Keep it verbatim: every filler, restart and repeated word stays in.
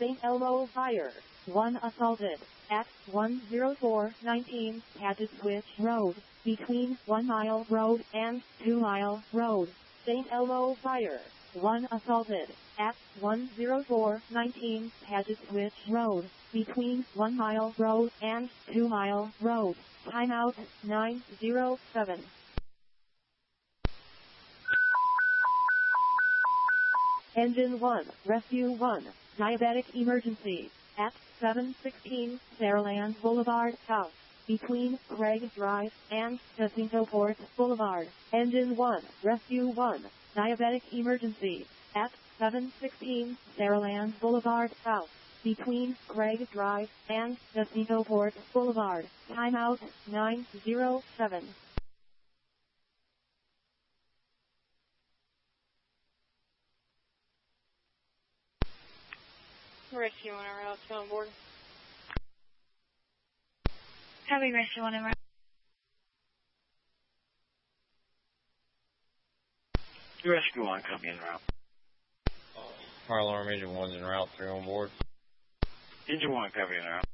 Saint Elmo Fire. one assaulted. At one oh four nineteen Paget Switch Road, between one Mile Road and two Mile Road. Saint Elmo Fire. one assaulted. At one oh four nineteen Paget Switch Road, between one Mile Road and two Mile Road. Timeout nine oh seven. Engine one, Rescue one, Diabetic Emergency. At seven sixteen Saraland Boulevard South, between Craig Drive and Jacinto Port Boulevard. Engine one, Rescue one, Diabetic Emergency. At seven sixteen Saraland Boulevard South, between Craig Drive and Jacinto Port Boulevard. Timeout nine oh seven. Rescue one en route, two on board. Copy, Rescue one en route. Rescue one, copy en route. Fire alarm engine one's en route, three on board. Engine one, copy en route.